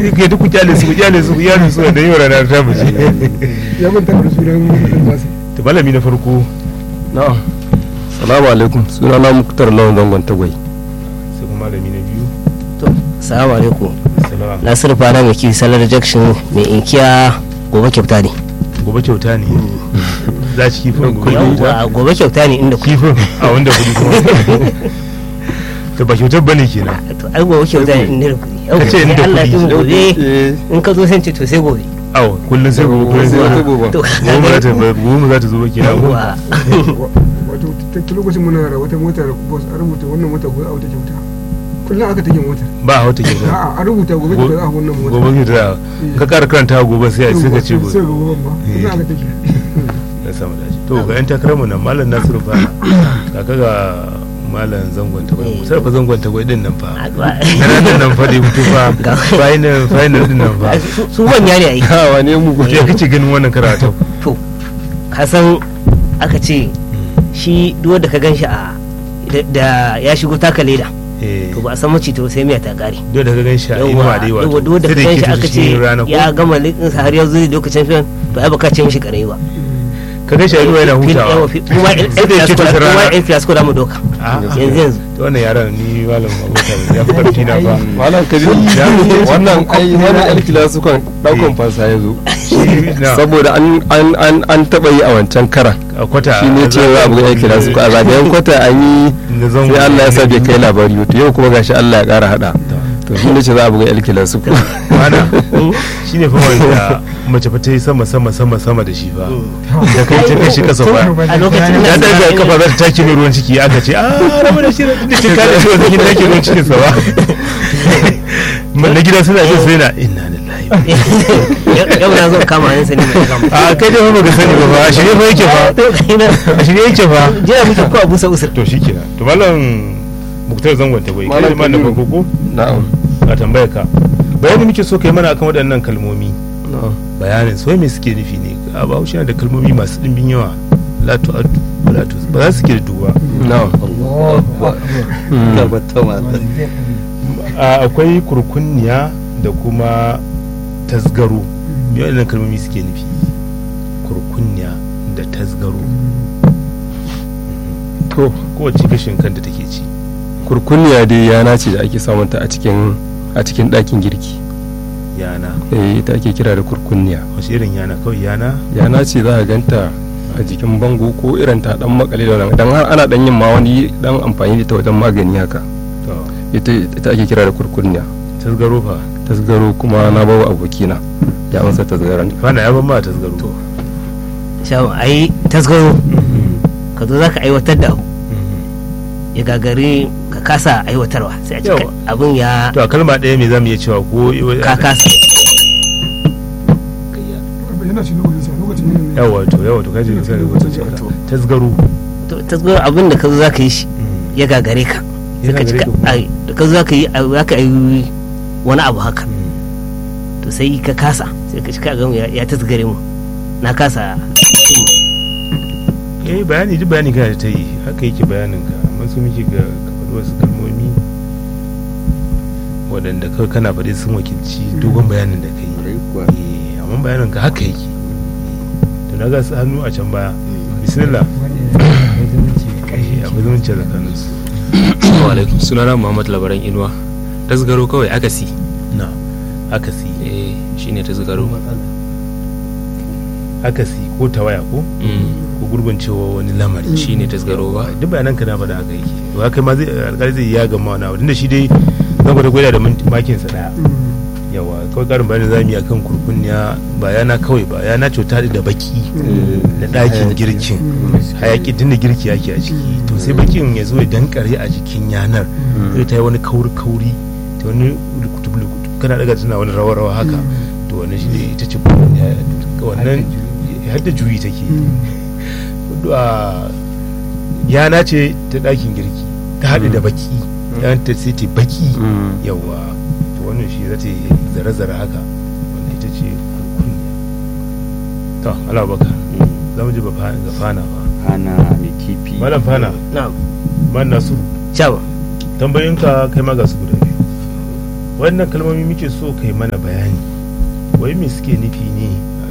kai duk ku kyale su da yau rana ta mu ya manta da sunan masu to malami na farko na'am salamu alaikum suna na muktar lawan zangon tagwai sai kuma malami na biyu to assalamu alaikum salama Nasiru Fara mai kifi salar Jackson mai inkiya gobe kyauta ne za ci kifin gobe kyauta ne inda kifin a wanda kudi kuma to ba kyautar bane kenan to ai gobe kyauta ne inda kudi ka ce inda Allah ya kudi gobe in ka zo sai ce to sai gobe awo kullum sai gobe to gobe za ta zo ba kenan wato ta lokacin muna da wata motar bus a rubuta wannan mota gobe a wata kyauta kullum aka take motar ba a wata kyauta a'a a rubuta gobe kyauta a wannan motar gobe kyauta ka ƙara karanta gobe sai ka ce gobe sai gobe ba kullum aka take da sama dace to ga yan takararmu nan malam Nasiru Fara kaka ga malam zangon tagwai sai fa zangon tagwai din nan fa na ranar nan fa da mutu fa final din nan fa su manya ne ai ha wane mu je kace ganin wannan karatu to kasan aka ce shi duk wanda ka ganshi a da ya shigo taka leda to ba a san mace to sai miya ta kare duk da ka ganshi a inuwa dai wato duk wanda ka ganshi aka ce ya gama likin sa har yanzu lokacin fiyan to ai baka ce mishi kare ba ka gaishe ruwa yana hutawa kuma yan fiyasko da mu doka yanzu to wannan yaran ni malam abubakar ya fi karfi na fa malam kabiru wannan ai wannan alkila su kan daukan fansa ya zo saboda an taba yi a wancan karan a kwata shi ne cewa abu ya kira su a zagayen kwata an yi sai Allah ya sa bai kai labari to yau kuma gashi Allah ya kara hada to shi ne ce za a buga alkila su mana shi ne fa wanda mace fa ta yi sama da shi fa da kai ta kai shi kasa fa a lokacin da daga kafa za ta take mai ruwan ciki aka ce rabu da shi da ce kada shi wanda gida take ruwan cikin sa ba na gida suna jin sai na inna lillahi yau na zo kama hannun sani mai kama a kai dai ba ka sani ba a shirye fa yake fa jira muke ko abu sa usur to shikenan to malam Muktar zangon tagwai kai ma na farko ko na'am a tambayar ka bayani muke so kai mana akan waɗannan kalmomi bayanin so me suke nufi ne a bahaushe da kalmomi masu ɗimbin yawa la tu'addu la tuhsa ba za su ke da duba na'am akwai kurkunniya da kuma tasgaro me waɗannan kalmomi suke nufi kurkunniya da tasgaro to kowace gashin kanta take ci kurkunniya dai yana ce da ake samunta a cikin ɗakin girki yana ita ake kira da kurkunniya wasu irin yana kawai yana ce za a ganta a jikin bango ko irin ta dan makale da dan har ana dan yin ma wani dan amfani da ta wajen magani haka ita ake kira da kurkunniya tasgaro kuma na bawa abokina ya amsa tasgaran fana ya ban ma tasgaro to shawo ai tasgaro ka zo zaka aiwatar da abu ya gagari ka kasa aiwatarwa sai a cikin abin ya to a kalma ɗaya me zamu iya cewa ko ka kasa yawa to kaji sai ka gwata cewa tasgaro abin da ka zo zaka yi shi ya gagare ka sai ka cika ka zo zaka yi wani abu haka to sai ka kasa sai ka cika ga ya tasgare mu na kasa bayani duk bayani kana ta yi haka yake bayanin ka amma su muke ga faɗi wasu kalmomi waɗanda kawai kana faɗi sun wakilci dogon bayanin da ka yi amma bayanin ka haka yake to na ga su hannu a can baya bismillah akwai zumunci tsakanin su assalamu alaikum sunana Muhammad Labaran Inuwa tasgaro kawai akasi akasi shine tasgaro akasi ko tawaya ko gurbin cewa wani lamari shine tasgaro ba duk bayanan ka na faɗa haka yake to haka ma alƙali zai ya gama wani abu tunda shi dai zan gwada da makin sa daya yawa kawai karin bayanin zamu yi akan kurkunniya ba yana kawai ba yana cuta da baki da ɗakin girkin hayaki tunda girki yake a ciki to sai bakin ya zo ya dankare a jikin yanar zai ta yi wani kauri ta wani lukutu kana daga tana wani rawa haka to wannan shi ne ita ce wannan har da juyi take yana ce ta ɗakin girki ta haɗe da baki yan ta sai ta baki yawa to wannan shi za ta yi zare-zare haka wannan ita ce kurkunya to ala baka za mu ji ga fana ba fana mai kifi malam fana na'am man nasu ciao tambayoyinka kai ma ga su guda biyu wannan kalmomi muke so kai mana bayani wai me suke nufi ne